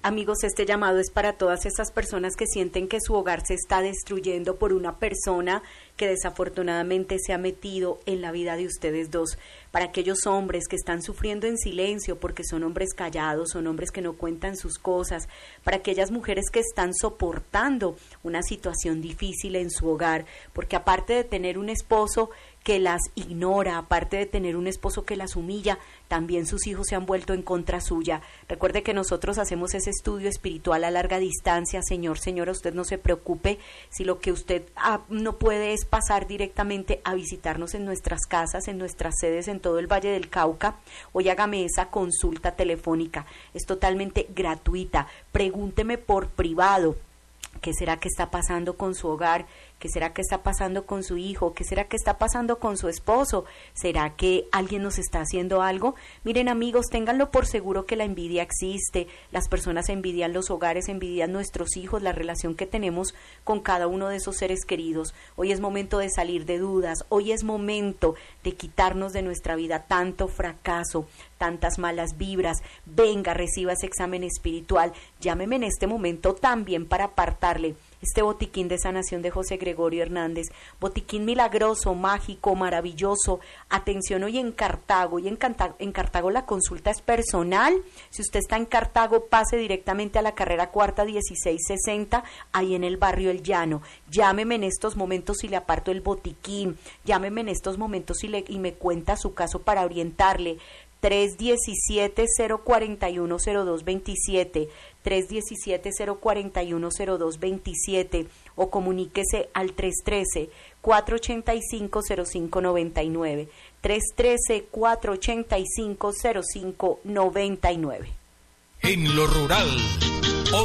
Amigos, este llamado es para todas esas personas que sienten que su hogar se está destruyendo por una persona que desafortunadamente se ha metido en la vida de ustedes dos, para aquellos hombres que están sufriendo en silencio porque son hombres callados, son hombres que no cuentan sus cosas, para aquellas mujeres que están soportando una situación difícil en su hogar, porque aparte de tener un esposo que las ignora, aparte de tener un esposo que las humilla, también sus hijos se han vuelto en contra suya. Recuerde que nosotros hacemos ese estudio espiritual a larga distancia. Señor, señora, usted no se preocupe si lo que usted no puede es pasar directamente a visitarnos en nuestras casas, en nuestras sedes en todo el Valle del Cauca. Hoy hágame esa consulta telefónica, es totalmente gratuita. Pregúnteme por privado. ¿Qué será que está pasando con su hogar? ¿Qué será que está pasando con su hijo? ¿Qué será que está pasando con su esposo? ¿Será que alguien nos está haciendo algo? Miren, amigos, ténganlo por seguro que la envidia existe. Las personas envidian los hogares, envidian nuestros hijos, la relación que tenemos con cada uno de esos seres queridos. Hoy es momento de salir de dudas. Hoy es momento de quitarnos de nuestra vida tanto fracaso, tantas malas vibras. Venga, reciba ese examen espiritual. Llámeme en este momento también para apartarle este botiquín de sanación de José Gregorio Hernández, botiquín milagroso, mágico, maravilloso. Atención, hoy en Cartago, en Cartago la consulta es personal. Si usted está en Cartago, pase directamente a la carrera cuarta 1660, ahí en el barrio El Llano. Llámeme en estos momentos y le aparto el botiquín, llámeme en estos momentos y me cuenta su caso para orientarle. 317-041-0227, 317-041-0227 o comuníquese al 313-485-0599, 313-485-0599. En lo rural,